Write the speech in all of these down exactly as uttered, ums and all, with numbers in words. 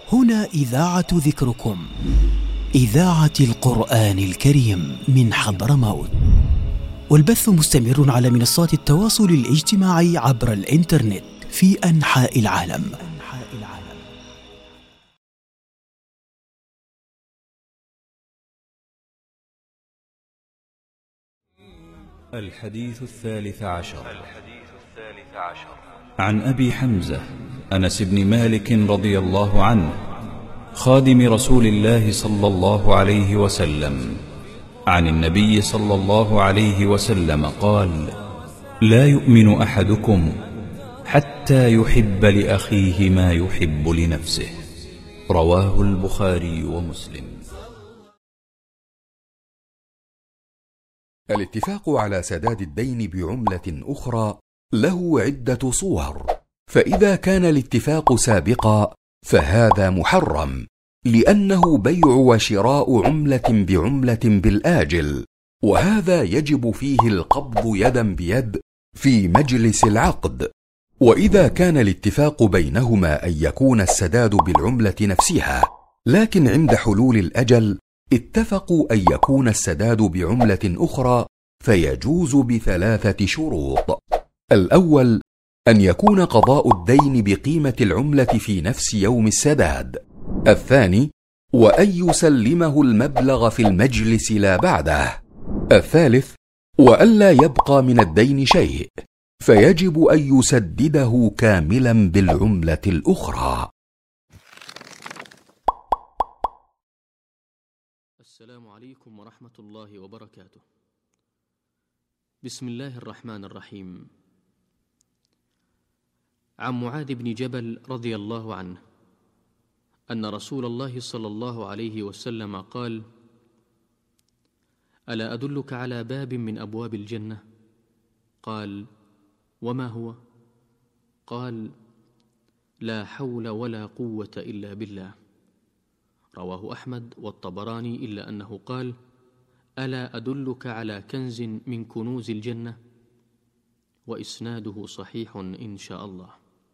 هنا إذاعة ذكركم، إذاعة القرآن الكريم من حضرموت، والبث مستمر على منصات التواصل الاجتماعي عبر الإنترنت في أنحاء العالم. الحديث الثالث عشر الحديث الثالث عشر عن أبي حمزة أنس بن مالك رضي الله عنه خادم رسول الله صلى الله عليه وسلم عن النبي صلى الله عليه وسلم قال: لا يؤمن أحدكم حتى يحب لأخيه ما يحب لنفسه. رواه البخاري ومسلم. الاتفاق على سداد الدين بعملة أخرى له عدة صور، فإذا كان الاتفاق سابقا فهذا محرم، لأنه بيع وشراء عملة بعملة بالآجل، وهذا يجب فيه القبض يدا بيد في مجلس العقد. وإذا كان الاتفاق بينهما أن يكون السداد بالعملة نفسها، لكن عند حلول الأجل اتفقوا أن يكون السداد بعملة أخرى، فيجوز بثلاثة شروط: الأول أن يكون قضاء الدين بقيمة العملة في نفس يوم السداد. الثاني وأن يسلمه المبلغ في المجلس لا بعده. الثالث وألا يبقى من الدين شيء، فيجب أن يسدده كاملا بالعملة الأخرى. السلام عليكم ورحمة الله وبركاته. بسم الله الرحمن الرحيم. عن معاذ بن جبل رضي الله عنه أن رسول الله صلى الله عليه وسلم قال: ألا أدلك على باب من أبواب الجنة؟ قال: وما هو؟ قال: لا حول ولا قوة إلا بالله. رواه أحمد والطبراني، إلا أنه قال: ألا أدلك على كنز من كنوز الجنة؟ وإسناده صحيح إن شاء الله.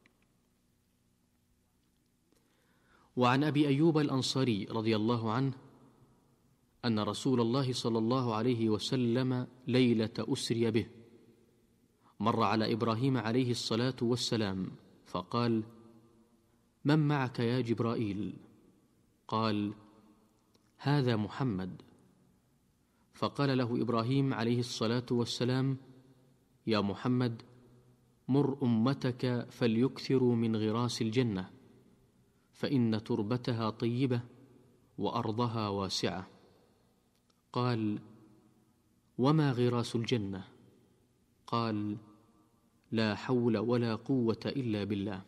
وعن أبي أيوب الأنصاري رضي الله عنه أن رسول الله صلى الله عليه وسلم ليلة أسري به مر على إبراهيم عليه الصلاة والسلام فقال: من معك يا جبرائيل؟ قال: هذا محمد. فقال له إبراهيم عليه الصلاة والسلام: يا محمد، مر أمتك فليكثروا من غراس الجنة، فإن تربتها طيبة وأرضها واسعة. قال: وما غراس الجنة؟ قال: لا حول ولا قوة إلا بالله.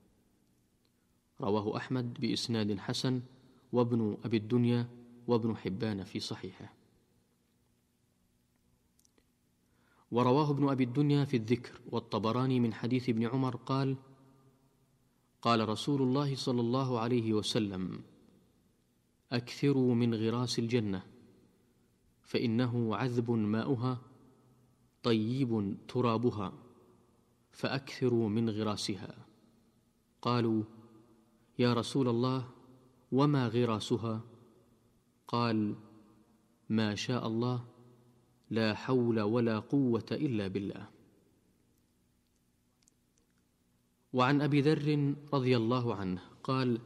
رواه أحمد بإسناد حسن، وابن أبي الدنيا وابن حبان في صحيحه. ورواه ابن أبي الدنيا في الذكر والطبراني من حديث ابن عمر قال: قال رسول الله صلى الله عليه وسلم: أكثروا من غراس الجنة، فإنه عذب ماؤها طيب ترابها، فأكثروا من غراسها. قالوا: يا رسول الله، وما غراسها؟ قال: ما شاء الله، لا حول ولا قوة إلا بالله. وعن أبي ذر رضي الله عنه قال: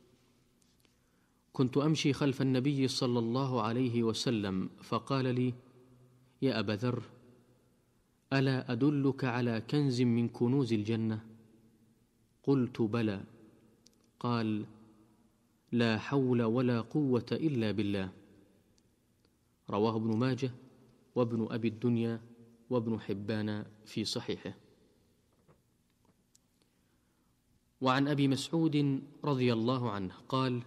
كنت أمشي خلف النبي صلى الله عليه وسلم فقال لي: يا أبا ذر، ألا أدلك على كنز من كنوز الجنة؟ قلت: بلى. قال: لا حول ولا قوة إلا بالله. رواه ابن ماجه وابن أبي الدنيا وابن حبان في صحيحه. وعن أبي مسعود رضي الله عنه قال: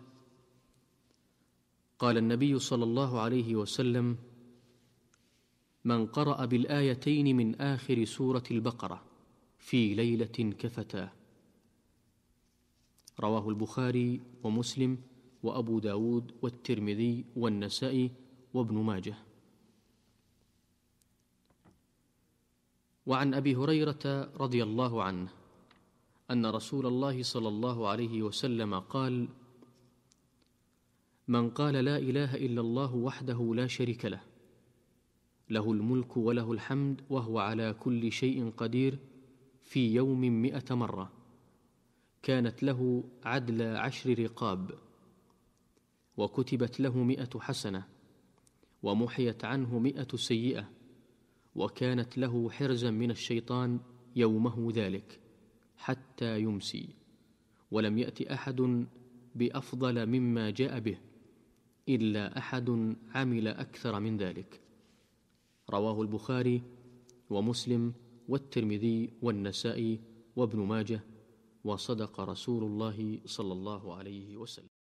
قال النبي صلى الله عليه وسلم: من قرأ بالآيتين من آخر سورة البقرة في ليلة كفتاه. رواه البخاري ومسلم وأبو داود والترمذي والنسائي وابن ماجه. وعن أبي هريرة رضي الله عنه أن رسول الله صلى الله عليه وسلم قال: من قال لا إله إلا الله وحده لا شريك له، له الملك وله الحمد وهو على كل شيء قدير، في يوم مئة مرة، كانت له عدل عشر رقاب، وكتبت له مئة حسنة، ومحيت عنه مئة سيئة، وكانت له حرزا من الشيطان يومه ذلك حتى يمسي، ولم يأت أحد بأفضل مما جاء به إلا أحد عمل أكثر من ذلك. رواه البخاري ومسلم والترمذي والنسائي وابن ماجه، وصدق رسول الله صلى الله عليه وسلم.